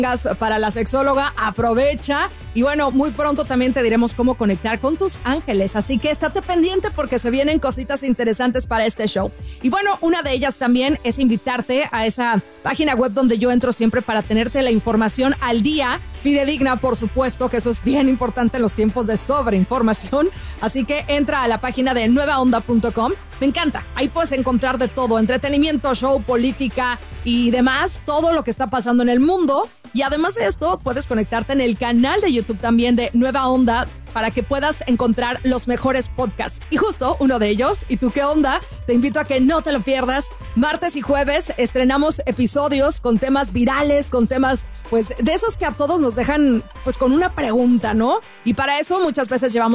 para la sexóloga, aprovecha. Y bueno, muy pronto también te diremos cómo conectar con tus ángeles. Así que estate pendiente porque se vienen cositas interesantes para este show. Y bueno, una de ellas también es invitarte a esa página web donde yo entro siempre para tenerte la información al día, fidedigna, por supuesto, que eso es bien importante en los tiempos de sobreinformación. Así que entra a la página de nuevaonda.com. Me encanta, ahí puedes encontrar de todo, entretenimiento, show, política y demás, todo lo que está pasando en el mundo. Y además de esto, puedes conectarte en el canal de YouTube también de Nueva Onda para que puedas encontrar los mejores podcasts. Y justo uno de ellos, ¿Y tú qué onda? Te invito a que no te lo pierdas. Martes y jueves estrenamos episodios con temas virales, con temas, pues, de esos que a todos nos dejan, pues, con una pregunta, ¿no? Y para eso muchas veces llevamos